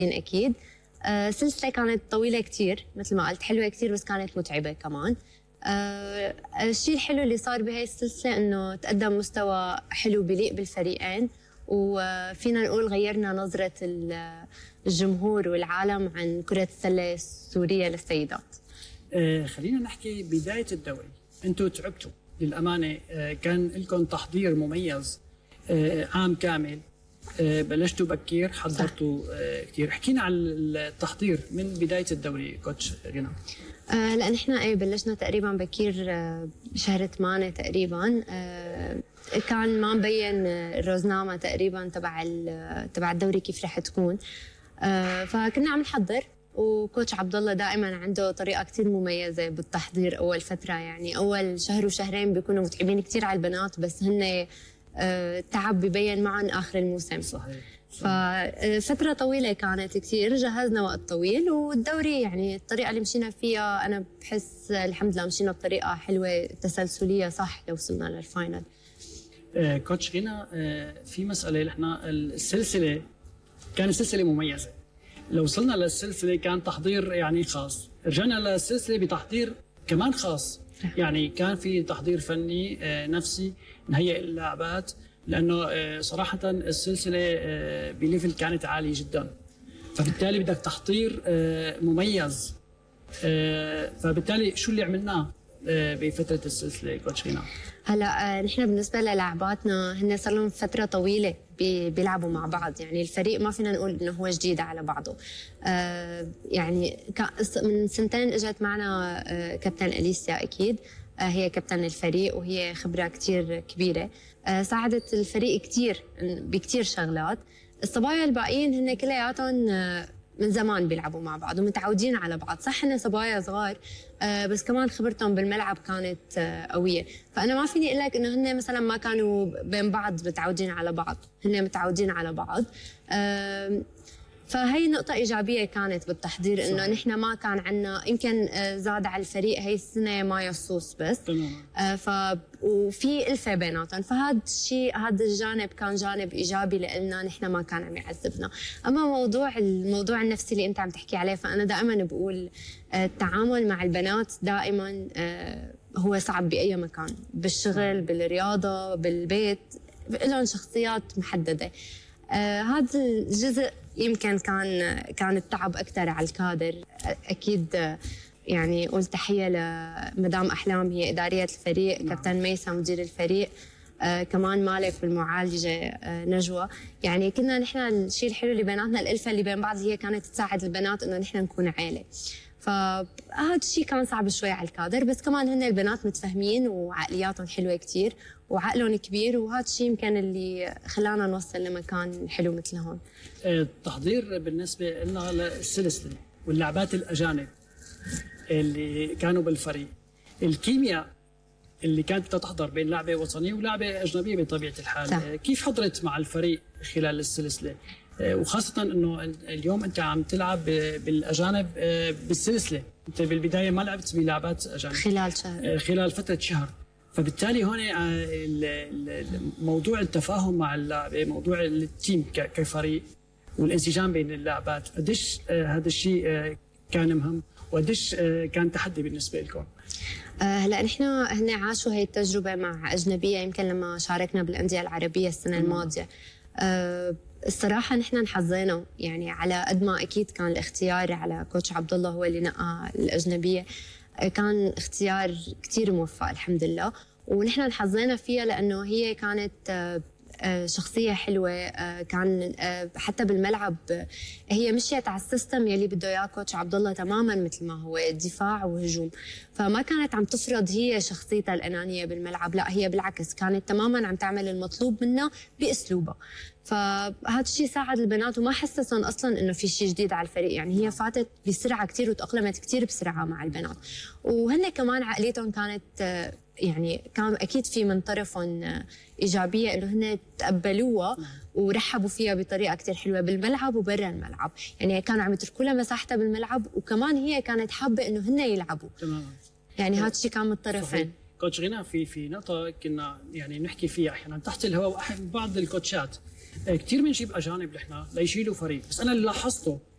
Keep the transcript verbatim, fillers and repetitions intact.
اكيد. آه سلسله كانت طويله كتير مثل ما قلت، حلوه كتير بس كانت متعبه كمان. آه الشيء الحلو اللي صار بهاي السلسله انه تقدم مستوى حلو بيليق بالفريقين، وفينا نقول غيرنا نظره الجمهور والعالم عن كره السله السوريه للسيدات. آه خلينا نحكي بدايه الدوري، انتم تعبتوا للامانه، آه كان لكم تحضير مميز، آه عام كامل، آه بلشتوا بكير، حضرتوا آه كثير. حكينا عن التحضير من بدايه الدوري كوتش غنى. آه لان احنا ايه بلشنا تقريبا بكير آه بشهر ثمانية تقريبا. آه كان ما مبين الروزنامه تقريبا تبع تبع الدوري كيف رح تكون. آه فكنا عم نحضر، وكوتش عبد الله دائما عنده طريقه كثير مميزه بالتحضير. اول فتره يعني اول شهر وشهرين بيكونوا متعبين كثير على البنات، بس هن التعب ببين معهم اخر الموسم. صحيح. ففترة طويلة كانت كثير، جهزنا وقت طويل، والدوري يعني الطريقة اللي مشينا فيها أنا بحس الحمد لله مشينا بطريقة حلوة تسلسلية صح لو وصلنا للفاينل. آه كوتش غنى، آه في مسألة، نحن السلسلة كانت سلسلة مميزة، لو وصلنا للسلسلة كان تحضير يعني خاص، رجعنا للسلسلة بتحضير كمان خاص، يعني كان في تحضير فني آه نفسي، نهيئ اللاعبات، لانه صراحه السلسله بليفل كانت عاليه جدا، فبالتالي بدك تحضير مميز. فبالتالي شو اللي عملناه بفتره السلسله كوتش غنى؟ هلا نحن بالنسبه للاعباتنا هن صار لهم فتره طويله بيلعبوا مع بعض، يعني الفريق ما فينا نقول انه هو جديد على بعضه. يعني من سنتين اجت معنا كابتن اليسيا، اكيد هي كابتن الفريق وهي خبره كثير كبيره، ساعدت الفريق كثير بكثير شغلات. الصبايا الباقيين هن كلياتهم من زمان بيلعبوا مع بعض ومتعودين على بعض، صح هن صبايا صغار بس كمان خبرتهم بالملعب كانت قويه، فانا ما فيني اقول لك انه هن مثلا ما كانوا بين بعض متعودين على بعض، هن متعودين على بعض. فهي نقطة إيجابية كانت بالتحضير، إنه نحن ما كان عنا، يمكن زاد على الفريق هي السنة ما يصوص بس، آه ف وفي ألفة بيناتهم، فهذا الشيء هذا الجانب كان جانب إيجابي لنا، نحن ما كان عم يعذبنا. أما موضوع الموضوع النفسي اللي أنت عم تحكي عليه، فأنا دائما بقول التعامل مع البنات دائما آه هو صعب بأي مكان، بالشغل، بالرياضة، بالبيت، لهم شخصيات محددة. آه هذا الجزء يمكن كان كان التعب اكثر على الكادر. اكيد آه يعني قلت تحيه لمدام احلام، هي اداريه الفريق، كابتن ميسا مدير الفريق، آه كمان مالك بالمعالجه، آه نجوى. يعني كنا نحن الشيء الحلو اللي بيناتنا، الالفه اللي بين بعض هي كانت تساعد البنات انه نحن نكون عائله. فهذا الشيء كان صعب شوي على الكادر، بس كمان هن البنات متفاهمين وعقلياتهم حلوه كثير وعقلهم كبير، وهذا الشيء يمكن اللي خلانا نوصل لمكان حلو مثل هون. التحضير بالنسبه لنا للسلسله واللاعبات الاجانب اللي كانوا بالفريق، الكيمياء اللي كانت تحضر بين لاعبه وطنيه ولاعبه اجنبيه بطبيعه الحال، صح. كيف حضرت مع الفريق خلال السلسله؟ وخاصة انه اليوم انت عم تلعب بالاجانب بالسلسلة، انت بالبداية ما لعبت بلاعبات اجانب خلال شهر خلال فترة شهر، فبالتالي هون موضوع التفاهم مع اللاعبة، موضوع التيم كفريق والانسجام بين اللاعبات، قديش هذا الشيء كان مهم وقديش كان تحدي بالنسبة لكم؟ هلا نحن هن عاشوا هي التجربة مع اجنبية يمكن لما شاركنا بالاندية العربية السنة الماضية. أه الصراحة نحن انحظينا، يعني على قد ما أكيد كان الاختيار على كوتش عبد الله هو اللي نقى الأجنبية، كان اختيار كثير موفق الحمد لله، ونحن انحظينا فيها لأنه هي كانت شخصية حلوة، كان حتى بالملعب هي مشيت على السيستم يلي بده اياه كوتش عبد الله تماما مثل ما هو، دفاع وهجوم، فما كانت عم تفرض هي شخصيتها الأنانية بالملعب، لا هي بالعكس كانت تماما عم تعمل المطلوب منها بأسلوبها. فهذا الشيء ساعد البنات وما حسسهم اصلا انه في شيء جديد على الفريق، يعني هي فاتت بسرعه كثير وتاقلمت كثير بسرعه مع البنات، وهن كمان عقليتهم كانت يعني كان اكيد في من طرفهم ايجابيه انه هن تقبلوها ورحبوا فيها بطريقه كثير حلوه بالملعب وبرا الملعب، يعني كانوا عم يتركوا لها مساحتها بالملعب وكمان هي كانت حابه انه هن يلعبوا تماما، يعني هذا الشيء كان من الطرفين. كوتش غنى، في في نقطه كنا يعني نحكي فيها احيانا تحت الهواء، بعض الكوتشات كثير بنجيب اجانب نحن ليشيلوا فريق، بس انا اللي لاحظته